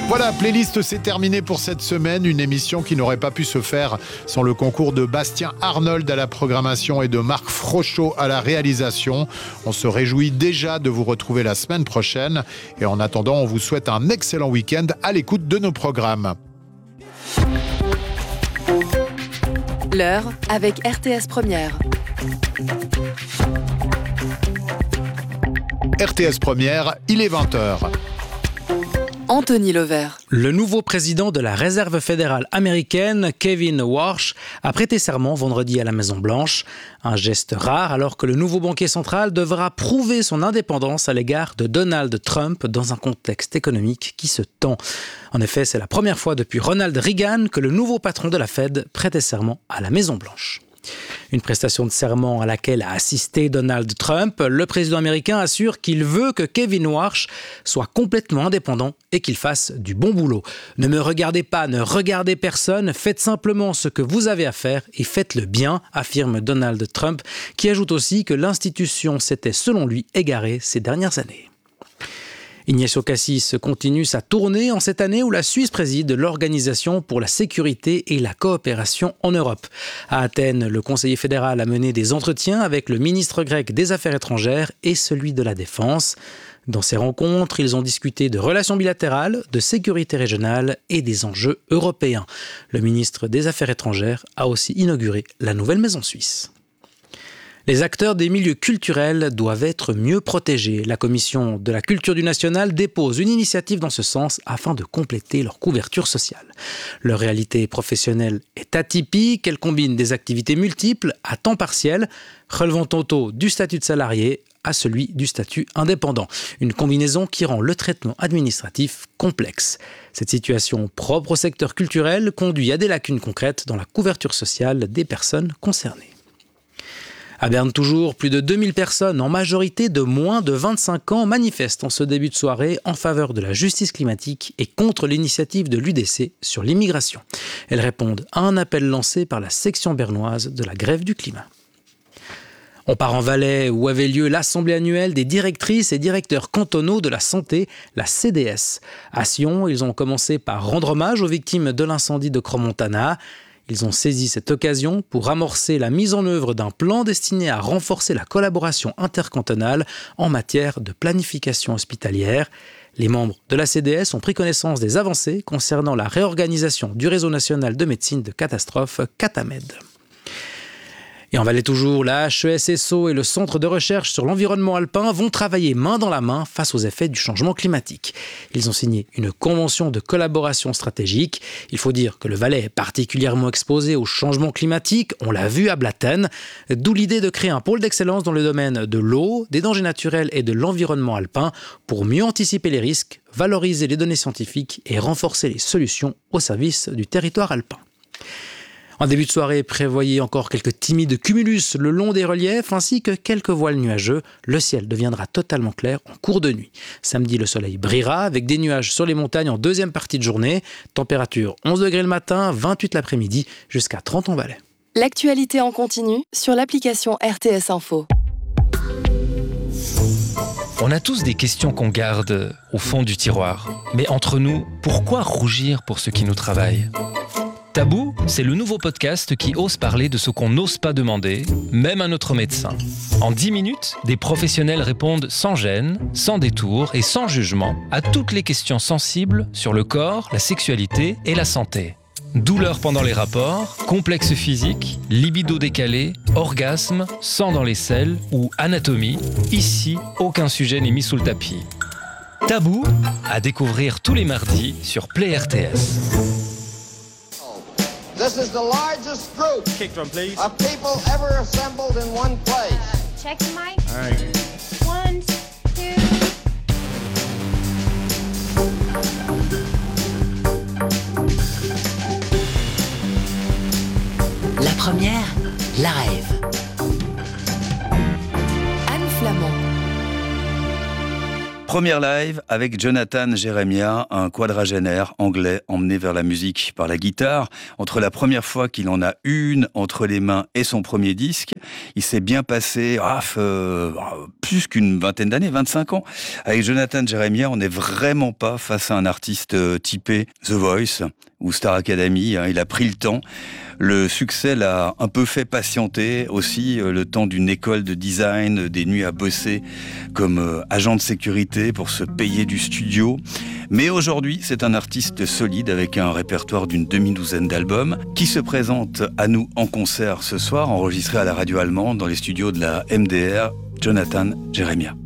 Voilà, playlist, c'est terminé pour cette semaine. Une émission qui n'aurait pas pu se faire sans le concours de Bastien Arnold à la programmation et de Marc Frochot à la réalisation. On se réjouit déjà de vous retrouver la semaine prochaine. Et en attendant, on vous souhaite un excellent week-end à l'écoute de nos programmes. L'heure avec RTS Première. RTS Première, il est 20h. Anthony Lover. Le nouveau président de la Réserve fédérale américaine, Kevin Warsh, a prêté serment vendredi à la Maison-Blanche. Un geste rare alors que le nouveau banquier central devra prouver son indépendance à l'égard de Donald Trump dans un contexte économique qui se tend. En effet, c'est la première fois depuis Ronald Reagan que le nouveau patron de la Fed prêtait serment à la Maison-Blanche. Une prestation de serment à laquelle a assisté Donald Trump, le président américain assure qu'il veut que Kevin Warsh soit complètement indépendant et qu'il fasse du bon boulot. Ne me regardez pas, ne regardez personne, faites simplement ce que vous avez à faire et faites-le bien, affirme Donald Trump, qui ajoute aussi que l'institution s'était selon lui égarée ces dernières années. Ignacio Cassis continue sa tournée en cette année où la Suisse préside l'Organisation pour la sécurité et la coopération en Europe. À Athènes, le conseiller fédéral a mené des entretiens avec le ministre grec des Affaires étrangères et celui de la Défense. Dans ces rencontres, ils ont discuté de relations bilatérales, de sécurité régionale et des enjeux européens. Le ministre des Affaires étrangères a aussi inauguré la nouvelle maison suisse. Les acteurs des milieux culturels doivent être mieux protégés. La Commission de la culture du national dépose une initiative dans ce sens afin de compléter leur couverture sociale. Leur réalité professionnelle est atypique, elle combine des activités multiples à temps partiel, relevant tantôt du statut de salarié à celui du statut indépendant. Une combinaison qui rend le traitement administratif complexe. Cette situation propre au secteur culturel conduit à des lacunes concrètes dans la couverture sociale des personnes concernées. À Berne toujours, plus de 2000 personnes, en majorité de moins de 25 ans, manifestent en ce début de soirée en faveur de la justice climatique et contre l'initiative de l'UDC sur l'immigration. Elles répondent à un appel lancé par la section bernoise de la grève du climat. On part en Valais où avait lieu l'assemblée annuelle des directrices et directeurs cantonaux de la santé, la CDS. À Sion, ils ont commencé par rendre hommage aux victimes de l'incendie de Crans-Montana. Ils ont saisi cette occasion pour amorcer la mise en œuvre d'un plan destiné à renforcer la collaboration intercantonale en matière de planification hospitalière. Les membres de la CDS ont pris connaissance des avancées concernant la réorganisation du réseau national de médecine de catastrophe Catamed. Et en Valais toujours, la HESSO et le Centre de recherche sur l'environnement alpin vont travailler main dans la main face aux effets du changement climatique. Ils ont signé une convention de collaboration stratégique. Il faut dire que le Valais est particulièrement exposé au changement climatique, on l'a vu à Blatten, d'où l'idée de créer un pôle d'excellence dans le domaine de l'eau, des dangers naturels et de l'environnement alpin pour mieux anticiper les risques, valoriser les données scientifiques et renforcer les solutions au service du territoire alpin. En début de soirée, prévoyez encore quelques timides cumulus le long des reliefs ainsi que quelques voiles nuageux. Le ciel deviendra totalement clair en cours de nuit. Samedi, le soleil brillera avec des nuages sur les montagnes en deuxième partie de journée. Température 11 degrés le matin, 28 l'après-midi, jusqu'à 30 en Valais. L'actualité en continu sur l'application RTS Info. On a tous des questions qu'on garde au fond du tiroir. Mais entre nous, pourquoi rougir pour ce qui nous travaille ? Tabou, c'est le nouveau podcast qui ose parler de ce qu'on n'ose pas demander, même à notre médecin. En 10 minutes, des professionnels répondent sans gêne, sans détour et sans jugement à toutes les questions sensibles sur le corps, la sexualité et la santé. Douleurs pendant les rapports, complexes physiques, libido décalé, orgasme, sang dans les selles ou anatomie, ici, aucun sujet n'est mis sous le tapis. Tabou, à découvrir tous les mardis sur Play RTS. This is the largest group Kick drum, please. of people ever assembled in one place. Check the mic. All right. 1, 2. La première, la rêve. Anne Flamand. Première live avec Jonathan Jeremiah, un quadragénaire anglais emmené vers la musique par la guitare. Entre la première fois qu'il en a une entre les mains et son premier disque, il s'est bien passé plus qu'une vingtaine d'années, 25 ans. Avec Jonathan Jeremiah, on n'est vraiment pas face à un artiste typé The Voice ou Star Academy. Il a pris le temps. Le succès l'a un peu fait patienter aussi, le temps d'une école de design, des nuits à bosser comme agent de sécurité pour se payer du studio. Mais aujourd'hui, c'est un artiste solide avec un répertoire d'une demi-douzaine d'albums qui se présente à nous en concert ce soir, enregistré à la radio allemande dans les studios de la MDR, Jonathan Jeremiah.